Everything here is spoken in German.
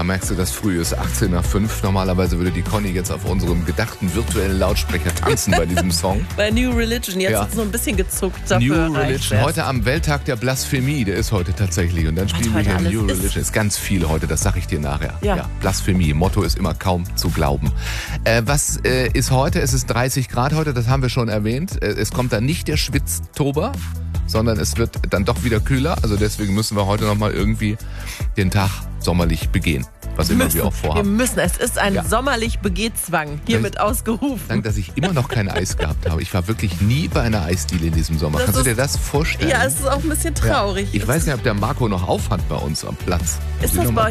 merkst du, dass früh ist 18 nach 5. Normalerweise würde die Conny jetzt auf unserem gedachten virtuellen Lautsprecher tanzen bei diesem Song. Bei New Religion, jetzt Ja. ist so ein bisschen gezuckt. Dafür New Religion. Heute am Welttag der Blasphemie, der ist heute tatsächlich. Und dann spielen wir heute hier alles New ist. Religion. Ist ganz viel heute, das sag ich dir nachher. Ja. Blasphemie. Motto ist immer kaum zu glauben. Was ist heute? Es ist 30 Grad heute, das haben wir schon erwähnt. Es kommt dann nicht der Schwitztober, sondern es wird dann doch wieder kühler. Also deswegen müssen wir heute nochmal irgendwie den Tag sommerlich begehen. Was immer wir auch Wir vorhaben. müssen. Es ist ein Ja. sommerlich Begehzwang. Hiermit ausgerufen. Dank, dass ich immer noch kein Eis gehabt habe. Ich war wirklich nie bei einer Eisdiele in diesem Sommer. Das Kannst du dir ist- das vorstellen? Ja, es ist auch ein bisschen traurig. Ich weiß nicht, ob der Marco noch auf hat bei uns am Platz. Ist Muss ich das noch mal bei